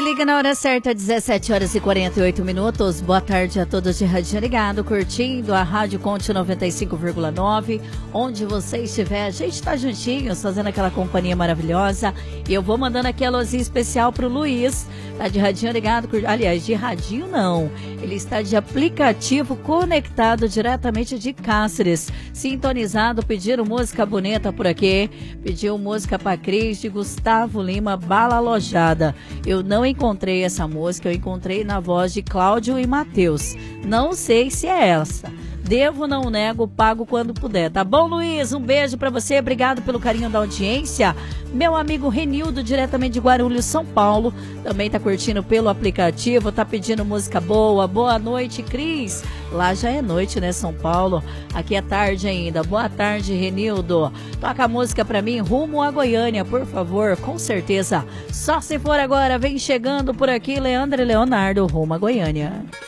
liga na hora certa, 17 horas e 48 minutos. Boa tarde a todos de Radinho Ligado, curtindo a Rádio Conte 95,9. Onde você estiver, a gente tá juntinhos, fazendo aquela companhia maravilhosa. E eu vou mandando aqui a luzinha especial pro Luiz, tá de Radinho Ligado. Aliás, de radinho não. Ele está de aplicativo conectado diretamente de Cáceres. Sintonizado, pediram música bonita por aqui. Pediu música pra Cris, de Gustavo Lima, Bala Alojada. Eu não encontrei essa música, eu encontrei na voz de Cláudio e Matheus. Não sei se é essa. Devo, não nego, pago quando puder. Tá bom, Luiz? Um beijo pra você, obrigado pelo carinho da audiência. Meu amigo Renildo, diretamente de Guarulhos, São Paulo, também tá curtindo pelo aplicativo, tá pedindo música boa. Boa noite, Cris. Lá já é noite, né, São Paulo? Aqui é tarde ainda. Boa tarde, Renildo. Toca a música pra mim, Rumo a Goiânia, por favor, com certeza. Só se for agora, vem chegando por aqui, Leandro e Leonardo, Rumo a Goiânia.